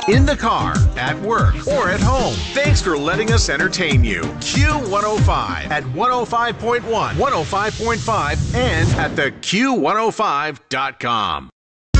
in the car, at work, or at home. Thanks for letting us entertain you. Q105 at 105.1, 105.5, and at the Q105.com.